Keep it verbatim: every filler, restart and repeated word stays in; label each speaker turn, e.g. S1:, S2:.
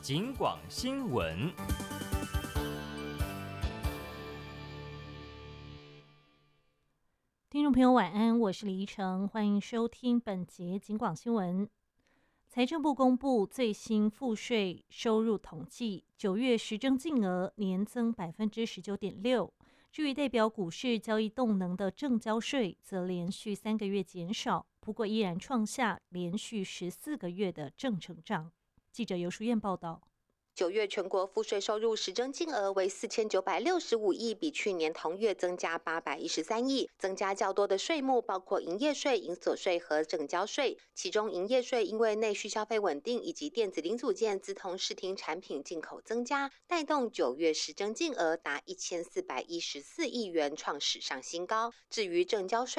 S1: 警广新闻。
S2: 听众朋友晚安，我是李怡诚，欢迎收听本节警广新闻。财政部公布最新赋税收入统计，九月实征净额年增百分之十九点六。至于代表股市交易动能的证交税，则连续三个月减少，不过依然创下连续十四个月的正成长。记者尤淑燕报道。
S3: 九月全国赋税收入实征金额为四千九百六十五亿，比去年同月增加八百一十三亿。增加较多的税目包括营业税、营所税和证交税。其中，营业税因为内需消费稳定以及电子零组件、资通视听产品进口增加，带动九月实征金额达一千四百一十四亿元，创史上新高。至于证交税